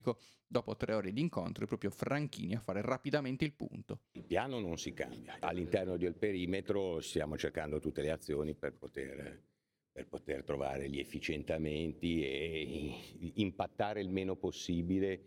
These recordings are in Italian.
Dopo 3 ore di incontro è proprio Franchini a fare rapidamente il punto. Il piano non si cambia. All'interno del perimetro stiamo cercando tutte le azioni per poter trovare gli efficientamenti e impattare il meno possibile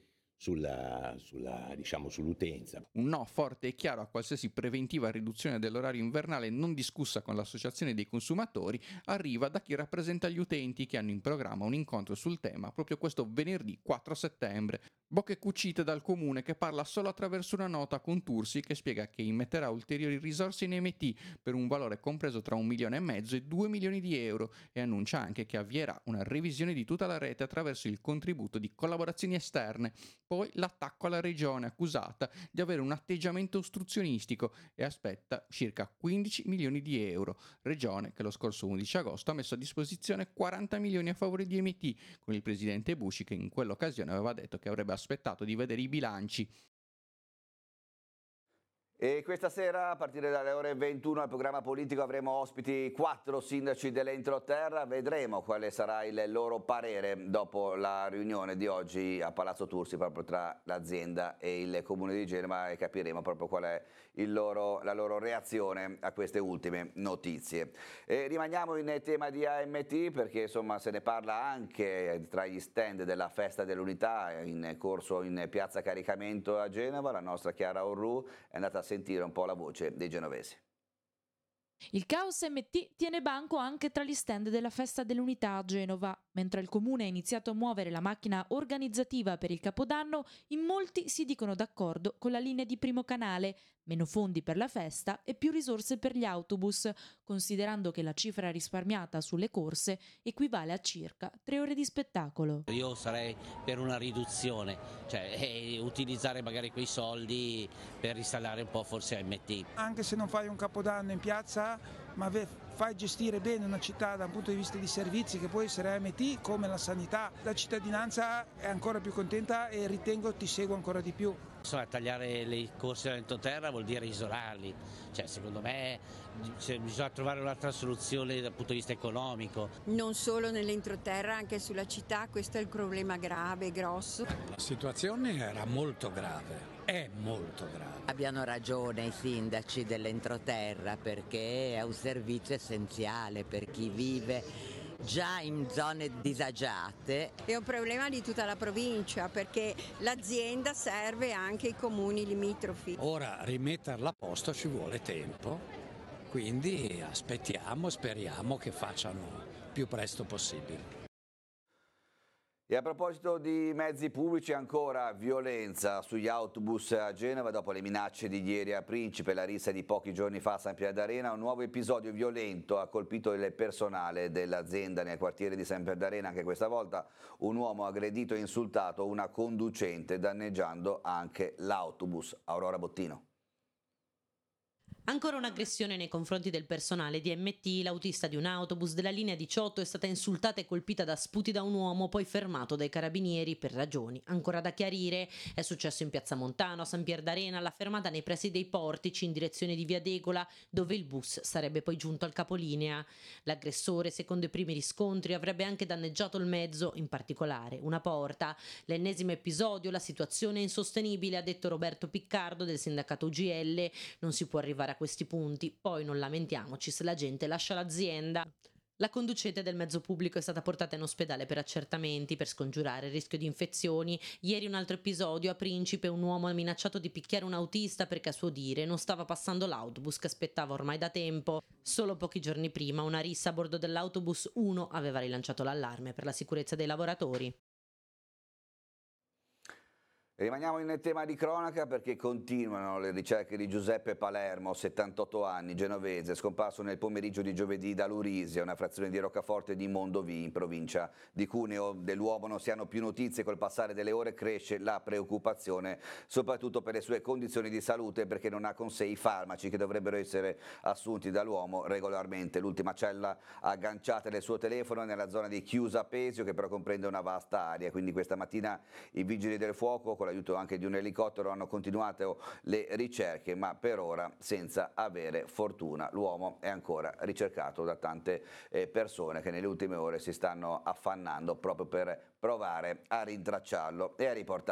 sull'utenza. Un no forte e chiaro a qualsiasi preventiva riduzione dell'orario invernale non discussa con l'Associazione dei consumatori arriva da chi rappresenta gli utenti che hanno in programma un incontro sul tema proprio questo venerdì 4 settembre. Bocche cucite dal comune che parla solo attraverso una nota con Tursi che spiega che immetterà ulteriori risorse in MT per un valore compreso tra 1,5 milioni e 2 milioni di euro e annuncia anche che avvierà una revisione di tutta la rete attraverso il contributo di collaborazioni esterne. Poi l'attacco alla regione accusata di avere un atteggiamento ostruzionistico e aspetta circa 15 milioni di euro. Regione che lo scorso 11 agosto ha messo a disposizione 40 milioni a favore di MT, con il presidente Busci che in quell'occasione aveva detto che avrebbe aspettato di vedere i bilanci. E questa sera, a partire dalle ore 21, al programma politico avremo ospiti 4 sindaci dell'entroterra. Vedremo quale sarà il loro parere dopo la riunione di oggi a Palazzo Tursi, proprio tra l'azienda e il comune di Genova, e capiremo proprio qual è la loro reazione a queste ultime notizie. E rimaniamo in tema di AMT perché insomma se ne parla anche tra gli stand della Festa dell'Unità in corso in Piazza Caricamento a Genova. La nostra Chiara Orru è andata a sentire un po' la voce dei genovesi. Il caos MT tiene banco anche tra gli stand della Festa dell'Unità a Genova. Mentre il comune ha iniziato a muovere la macchina organizzativa per il Capodanno, in molti si dicono d'accordo con la linea di primo canale, meno fondi per la festa e più risorse per gli autobus, considerando che la cifra risparmiata sulle corse equivale a circa 3 ore di spettacolo. Io sarei per una riduzione, cioè utilizzare magari quei soldi per installare un po' forse AMT. Anche se non fai un Capodanno in piazza, ma fai gestire bene una città da un punto di vista di servizi, che può essere AMT come la sanità, la cittadinanza è ancora più contenta e ritengo ti seguo ancora di più. Tagliare le corse dell'entroterra vuol dire isolarli, cioè secondo me bisogna trovare un'altra soluzione dal punto di vista economico. Non solo nell'entroterra, anche sulla città, questo è il problema grave, grosso. La situazione era molto grave, è molto grave. Abbiano ragione i sindaci dell'entroterra perché è un servizio essenziale per chi vive già in zone disagiate. È un problema di tutta la provincia perché l'azienda serve anche i comuni limitrofi. Ora rimetterla a posto ci vuole tempo, quindi aspettiamo, speriamo che facciano più presto possibile. E a proposito di mezzi pubblici, ancora violenza sugli autobus a Genova dopo le minacce di ieri a Principe e la rissa di pochi giorni fa a San Pier d'Arena. Un nuovo episodio violento ha colpito il personale dell'azienda nel quartiere di San Pier d'Arena. Anche questa volta un uomo ha aggredito e insultato una conducente, danneggiando anche l'autobus. Aurora Bottino. Ancora un'aggressione nei confronti del personale di MT. L'autista di un autobus della linea 18 è stata insultata e colpita da sputi da un uomo, poi fermato dai carabinieri per ragioni ancora da chiarire. È successo in Piazza Montano, a San Pier d'Arena, alla fermata nei pressi dei Portici in direzione di Via Degola, dove il bus sarebbe poi giunto al capolinea. L'aggressore, secondo i primi riscontri, avrebbe anche danneggiato il mezzo, in particolare una porta. L'ennesimo episodio, la situazione è insostenibile, ha detto Roberto Piccardo del sindacato UGL. Non si può arrivare a questi punti, poi non lamentiamoci se la gente lascia l'azienda. La conducente del mezzo pubblico è stata portata in ospedale per accertamenti per scongiurare il rischio di infezioni. Ieri un altro episodio a Principe, un uomo ha minacciato di picchiare un autista perché a suo dire non stava passando l'autobus che aspettava ormai da tempo. Solo pochi giorni prima una rissa a bordo dell'autobus 1 aveva rilanciato l'allarme per la sicurezza dei lavoratori. Rimaniamo in tema di cronaca perché continuano le ricerche di Giuseppe Palermo, 78 anni, genovese, scomparso nel pomeriggio di giovedì da Lurisia, una frazione di Roccaforte di Mondovì, in provincia di Cuneo. Dell'uomo non si hanno più notizie, col passare delle ore cresce la preoccupazione, soprattutto per le sue condizioni di salute, perché non ha con sé i farmaci che dovrebbero essere assunti dall'uomo regolarmente. L'ultima cella agganciata del suo telefono è nella zona di Chiusa Pesio, che però comprende una vasta area, quindi questa mattina i vigili del fuoco, con l'aiuto anche di un elicottero, hanno continuato le ricerche, ma per ora senza avere fortuna. L'uomo è ancora ricercato da tante persone che nelle ultime ore si stanno affannando proprio per provare a rintracciarlo e a riportarlo